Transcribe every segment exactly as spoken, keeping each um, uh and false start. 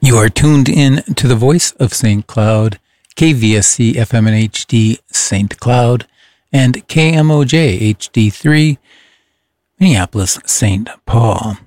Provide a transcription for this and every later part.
You are tuned in to the voice of Saint Cloud, K V S C F M and H D Saint Cloud, and K M O J H D three, Minneapolis, Saint Paul.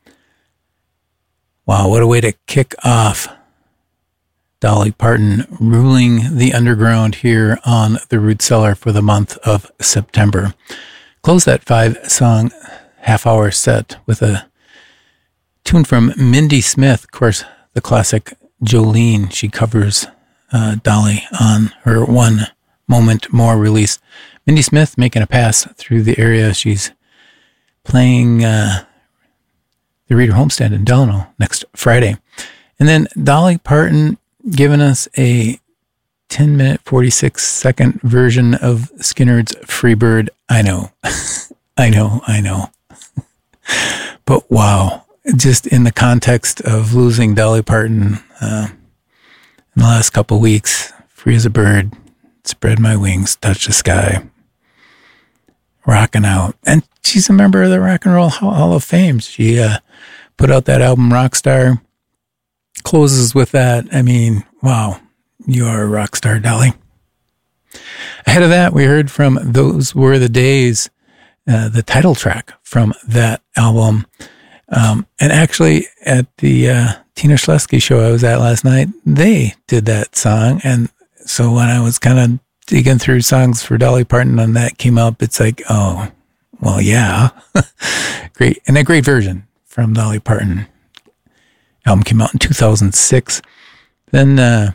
Wow, what a way to kick off Dolly Parton ruling the underground here on the Root Cellar for the month of September. Close that five-song half-hour set with a tune from Mindy Smith, of course, the classic Jolene. She covers uh, Dolly on her One Moment More release. Mindy Smith making a pass through the area. She's playing uh, the Reader Homestead in Delano next Friday. And then Dolly Parton giving us a ten minute, forty-six second version of Skinner's Freebird. I know, I know, I know. But wow. Just in the context of losing Dolly Parton uh, in the last couple of weeks, free as a bird, spread my wings, touch the sky, rocking out. And she's a member of the Rock and Roll Hall of Fame. She uh, put out that album, Rockstar, closes with that. I mean, wow, you are a rock star, Dolly. Ahead of that, we heard from Those Were the Days, uh, the title track from that album. Um, and actually, at the uh, Tina Schlesky show I was at last night, they did that song. And so when I was kind of digging through songs for Dolly Parton and that came up, it's like, oh, well, yeah. Great. And a great version from Dolly Parton. Album came out in two thousand six. Then uh,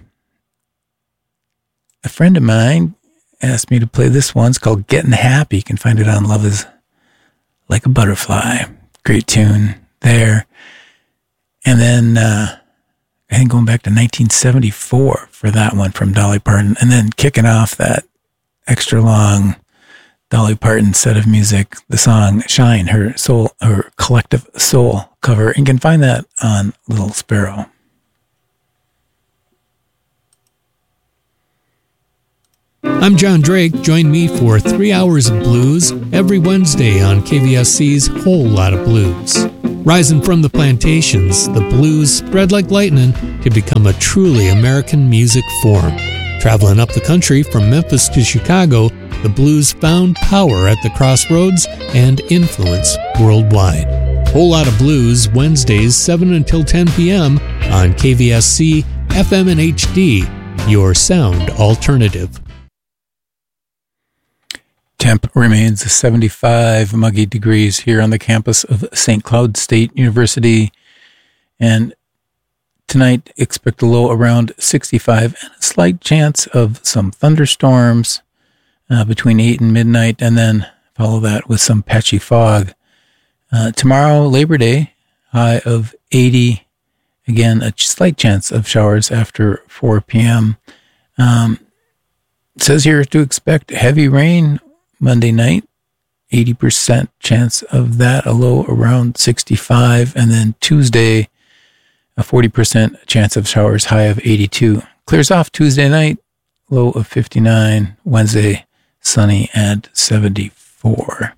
a friend of mine asked me to play this one. It's called Getting Happy. You can find it on Love Is Like a Butterfly. Great tune there. And then uh, I think going back to nineteen seventy-four for that one from Dolly Parton. And then kicking off that extra long Dolly Parton set of music, the song Shine, her soul, her collective soul cover. And you can find that on Little Sparrow. I'm John Drake. Join me for three hours of blues every Wednesday on K V S C's Whole Lot of Blues. Rising from the plantations, the blues spread like lightning to become a truly American music form. Traveling up the country from Memphis to Chicago, the blues found power at the crossroads and influence worldwide. Whole Lot of Blues, Wednesdays, seven until ten p.m. on K V S C, F M and H D, your sound alternative. Temp remains seventy-five muggy degrees here on the campus of Saint Cloud State University. And tonight, expect a low around sixty-five and a slight chance of some thunderstorms uh, between eight and midnight, and then follow that with some patchy fog. Uh, tomorrow, Labor Day, high of eighty. Again, a slight chance of showers after four p.m. Um, it says here to expect heavy rain Monday night, eighty percent chance of that, a low around sixty-five. And then Tuesday, a forty percent chance of showers, high of eighty-two. Clears off Tuesday night, low of fifty-nine. Wednesday, sunny at seventy-four.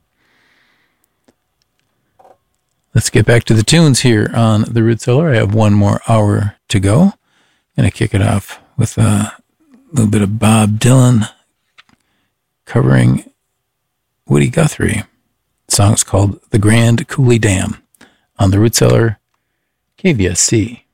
Let's get back to the tunes here on the Root Cellar. I have one more hour to go. I'm going to kick it off with a little bit of Bob Dylan covering Woody Guthrie. The song's called The Grand Coulee Dam on the Root Cellar, K V S C.